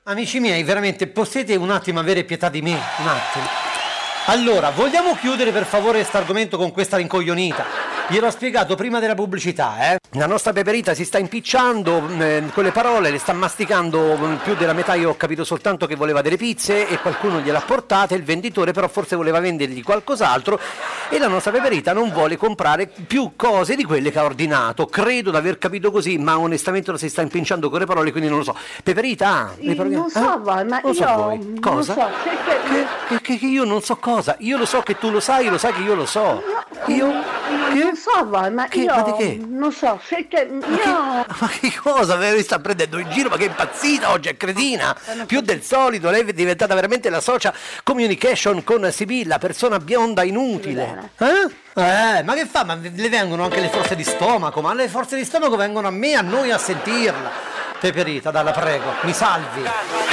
Amici miei, veramente, potete un attimo avere pietà di me? Un attimo. Allora, vogliamo chiudere per favore questo argomento con questa rincoglionita? Gliel'ho spiegato prima della pubblicità, eh? La nostra Peperita si sta impicciando con le parole, le sta masticando più della metà. Io ho capito soltanto che voleva delle pizze e qualcuno gliel'ha portate, il venditore però forse voleva vendergli qualcos'altro e la nostra Peperita non vuole comprare più cose di quelle che ha ordinato. Credo di aver capito così, ma onestamente lo si sta impicciando con le parole, quindi non lo so. Peperita? Non so voi, ma non so io voi. Cosa? non so, Che io non so cosa? Io lo so che tu lo sai che io lo so. Io? non so voi, ma Che? io Ma di che? non so, Ma che cosa? Mi sta prendendo in giro? Ma che impazzita oggi, è cretina! Più del solito, lei è diventata veramente la socia communication con Sibilla, persona bionda inutile. Ma che fa? Ma le vengono anche le forze di stomaco? Ma le forze di stomaco vengono a me, a noi a sentirla. Peperita, dalla prego, mi salvi.